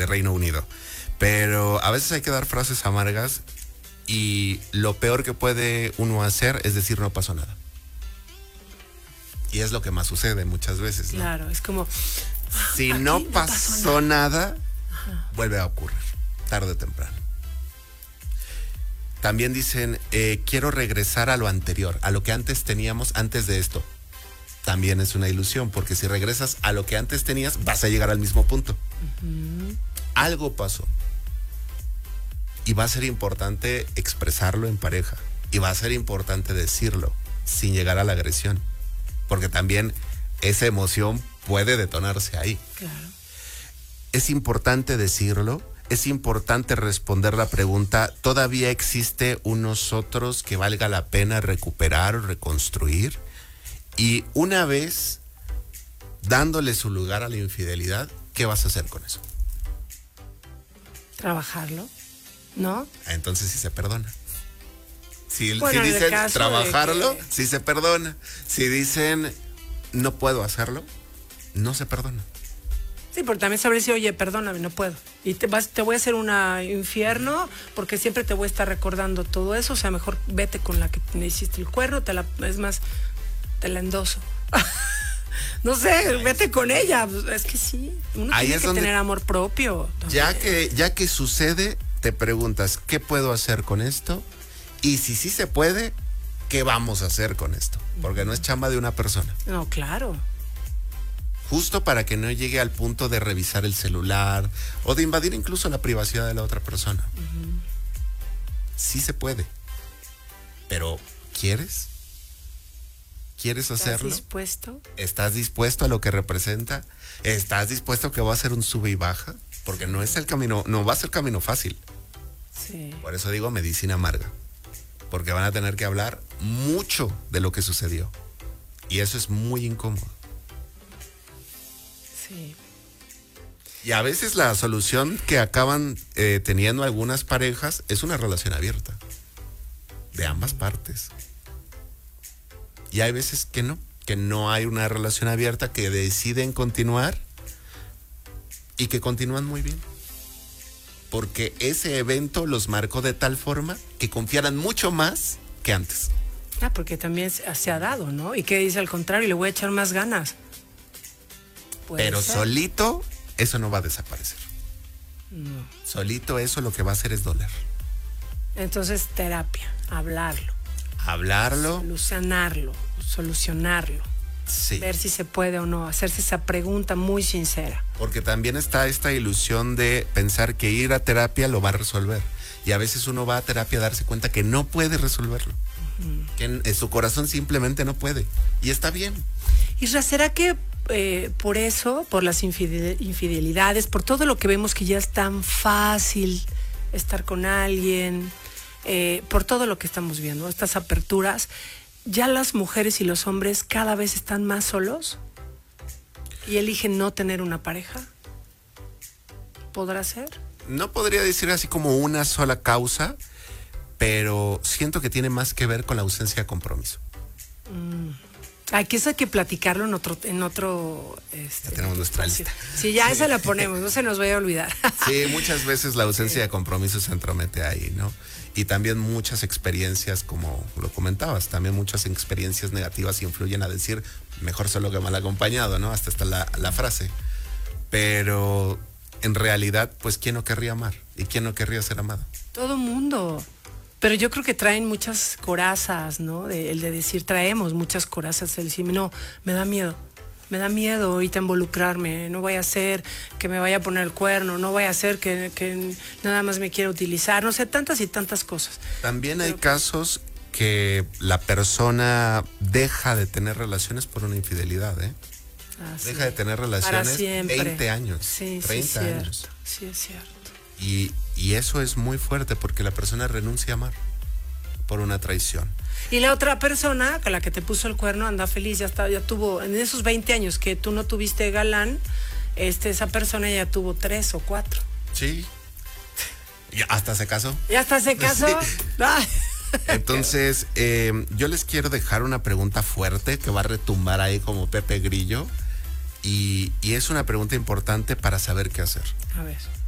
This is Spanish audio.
de Reino Unido. Pero a veces hay que dar frases amargas y lo peor que puede uno hacer es decir no pasó nada. Y es lo que más sucede muchas veces, ¿no? Claro, es como... Si no pasó nada, vuelve a ocurrir, tarde o temprano. También dicen, quiero regresar a lo anterior, a lo que antes teníamos antes de esto. También es una ilusión, porque si regresas a lo que antes tenías, vas a llegar al mismo punto. Algo pasó. Y va a ser importante expresarlo en pareja. Y va a ser importante decirlo, sin llegar a la agresión. Porque también esa emoción puede detonarse ahí. Claro. Es importante decirlo. Es importante responder la pregunta, ¿todavía existe un nosotros que valga la pena recuperar o reconstruir? Y una vez dándole su lugar a la infidelidad, ¿qué vas a hacer con eso? Trabajarlo, ¿no? Entonces sí se perdona. Si Bueno, dicen trabajarlo, que... sí se perdona. Si dicen no puedo hacerlo, no se perdona. Sí, porque también saber decir, oye, perdóname, no puedo. Y te voy a hacer un infierno porque siempre te voy a estar recordando todo eso. O sea, mejor vete con la que me hiciste el cuerno, es más, te la endoso. No sé, vete con ella. Es que sí, uno Ahí tiene que tener amor propio. Ya que sucede, te preguntas, ¿qué puedo hacer con esto? Y si sí se puede, ¿qué vamos a hacer con esto? Porque no es chamba de una persona. No, claro. Justo para que no llegue al punto de revisar el celular o de invadir incluso la privacidad de la otra persona. Sí se puede. Pero, ¿quieres? ¿Quieres hacerlo? ¿Estás dispuesto? ¿Estás dispuesto a lo que representa? ¿Estás dispuesto a que va a ser un sube y baja? Porque no es el camino, no va a ser camino fácil. Sí. Por eso digo medicina amarga. Porque van a tener que hablar mucho de lo que sucedió. Y eso es muy incómodo. Sí. Y a veces la solución que acaban teniendo algunas parejas es una relación abierta. De ambas partes. Y hay veces que no hay una relación abierta, que deciden continuar y que continúan muy bien. Porque ese evento los marcó de tal forma que confiaran mucho más que antes. Porque también se ha dado, ¿no? Y que dice al contrario, le voy a echar más ganas. Pero ser. solito eso no va a desaparecer. No. Solito eso lo que va a hacer es doler. Entonces, terapia, hablarlo. Solucionarlo. Sí. Ver si se puede o no, hacerse esa pregunta muy sincera. Porque también está esta ilusión de pensar que ir a terapia lo va a resolver. Y a veces uno va a terapia a darse cuenta que no puede resolverlo. Que en su corazón simplemente no puede. Y está bien. Isra, ¿será que por eso, por las infidelidades, por todo lo que vemos que ya es tan fácil estar con alguien, por todo lo que estamos viendo, estas aperturas, ya las mujeres y los hombres cada vez están más solos y eligen no tener una pareja? ¿Podrá ser? No podría decir así como una sola causa, pero siento que tiene más que ver con la ausencia de compromiso. Que eso hay que platicarlo en otro Ya tenemos nuestra lista. Sí, ya esa la ponemos, no se nos vaya a olvidar. Sí, muchas veces la ausencia de compromiso se entromete ahí, ¿no? Y también muchas experiencias, como lo comentabas, también muchas experiencias negativas influyen a decir, mejor solo que mal acompañado, ¿no? Hasta está la frase. Pero en realidad, pues, ¿quién no querría amar? ¿Y quién no querría ser amado? Todo mundo. Pero yo creo que traen muchas corazas, ¿no? El de decir, traemos muchas corazas. El decir, no, me da miedo ahorita involucrarme. No vaya a ser que me vaya a poner el cuerno. No vaya a ser que nada más me quiera utilizar. No sé, tantas y tantas cosas. También hay casos que la persona deja de tener relaciones por una infidelidad, ¿eh? Deja de tener relaciones 20 años, sí, 30 años. Sí, es cierto. Y eso es muy fuerte porque la persona renuncia a amar por una traición. Y la otra persona, con la que te puso el cuerno, anda feliz, ya tuvo, en esos 20 años que tú no tuviste galán, esa persona ya tuvo 3 o 4. Sí. ¿Y hasta se casó? ¿Ya hasta se casó? Sí. Entonces, yo les quiero dejar una pregunta fuerte que va a retumbar ahí como Pepe Grillo. Y es una pregunta importante para saber qué hacer. A ver.